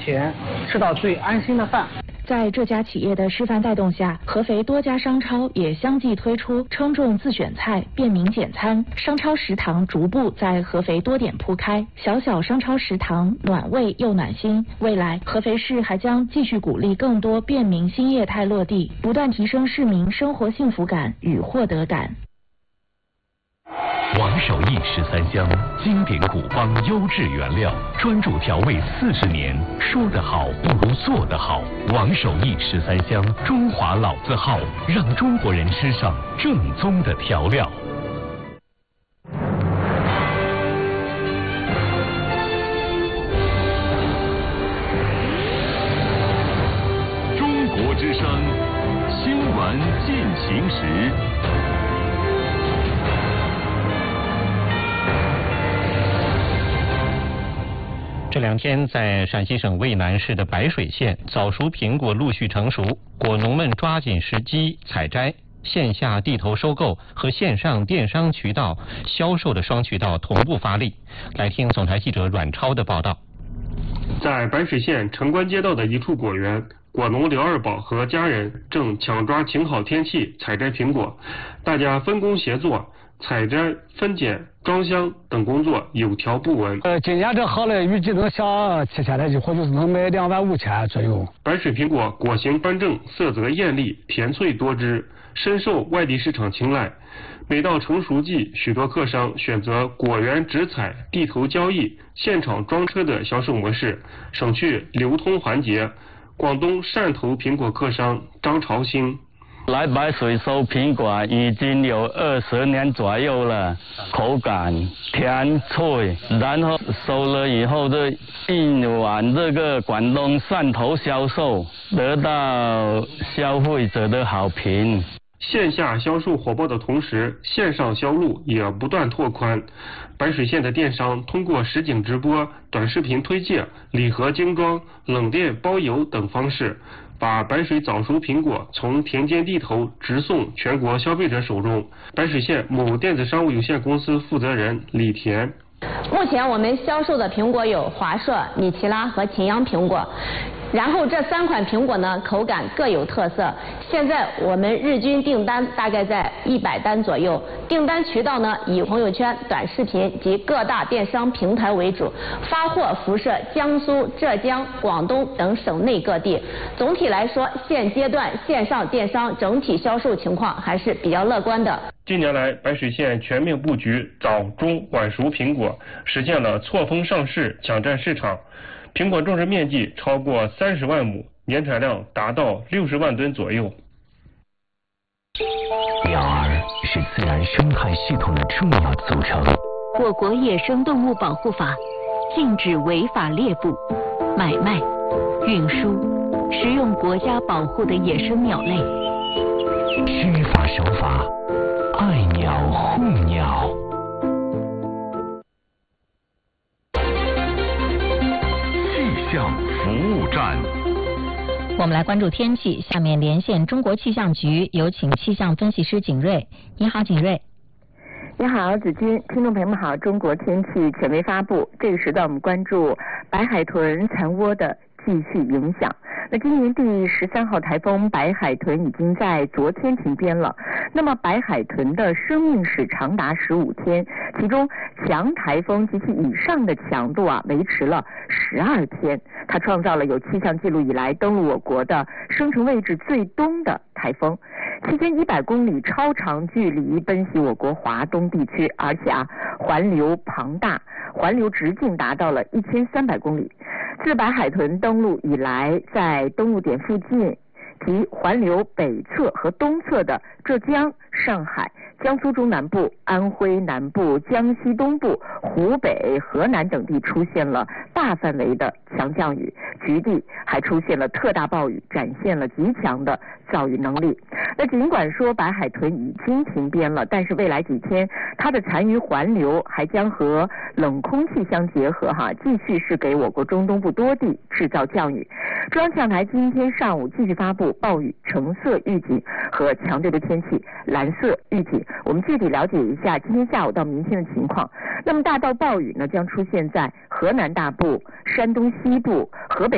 钱，吃到最安心的饭。 在这家企业的示范带动下，合肥多家商超也相继推出称重自选菜、便民简餐。商超食堂逐步在合肥多点铺开，小小商超食堂暖胃又暖心。未来，合肥市还将继续鼓励更多便民新业态落地，不断提升市民生活幸福感与获得感。 王守义13香，经典古方优质原料，专注调味40年。说得好不如做得好。王守义13香，中华老字号，让中国人吃上正宗的调料。 中国之声，新闻进行时。 这2天，在陕西省渭南市的白水县，早熟苹果陆续成熟，果农们抓紧时机采摘，线下地头收购和线上电商渠道销售的双渠道同步发力。来听总台记者阮超的报道。 在白水县城关街道的一处果园，果农刘二宝和家人正抢抓晴好天气采摘苹果，大家分工协作，采摘、分拣、装箱等工作有条不紊。 今年这好了，预计能想接下来一会就是能卖2万5千左右。 白水苹果果形端正，色泽艳丽，甜脆多汁，深受外地市场青睐。每到成熟季，许多客商选择果园直采、地头交易、现场装车的销售模式，省去流通环节。广东汕头苹果客商张朝兴。 来白水收苹果已经有20年左右了，口感甜脆，然后收了以后就运往这个广东汕头销售，得到消费者的好评。 线下销售火爆的同时，线上销路也不断拓宽。白水县的电商通过实景直播、短视频推介、礼盒精装、冷链包邮等方式，把白水早熟苹果从田间地头直送全国消费者手中。白水县某电子商务有限公司负责人李田。 目前我们销售的苹果有华硕、米奇拉和秦阳苹果。然后这3款苹果呢，口感各有特色。现在我们日均订单大概在100单左右，订单渠道呢以朋友圈、短视频及各大电商平台为主，发货辐射江苏、浙江、广东等省内各地。总体来说，现阶段线上电商整体销售情况还是比较乐观的。 近年来，白水县全面布局早、中、晚熟苹果，实现了错峰上市，抢占市场。苹果种植面积超过30万亩，年产量达到60万吨左右。 鸟儿是自然生态系统的重要组成。 我国野生动物保护法禁止违法猎捕、买卖、运输、食用国家保护的野生鸟类。 虚法守法，爱鸟护鸟。 气象服务站。 我们来关注天气，下面连线中国气象局，有请气象分析师景瑞。你好，景瑞。 你好，子君，听众朋友们好。中国天气权威发布，这个时段我们关注白海豚残窝的继续影响。那今年第13号台风白海豚已经在昨天停编了。那么白海豚的生命史长达15天，其中强台风及其以上的强度维持了12天。它创造了有气象记录以来登陆我国的生成位置最东的台风。期间100公里超长距离奔袭我国华东地区，而且环流庞大，环流直径达到了1300公里。自白海豚登陆以来，在登陆点附近及环流北侧和东侧的浙江、上海、江苏中南部、安徽南部、江西东部、湖北、河南等地出现了大范围的强降雨，局地还出现了特大暴雨，展现了极强的造雨能力。那尽管说白海豚已经停编了，但是未来几天它的残余环流还将和冷空气相结合继续是给我国中东部多地制造降雨。中央气象台今天上午继续发布暴雨橙色预警和强对流天气蓝色预警。我们具体了解一下今天下午到明天的情况。那么大到暴雨呢将出现在河南大部、山东西部、河北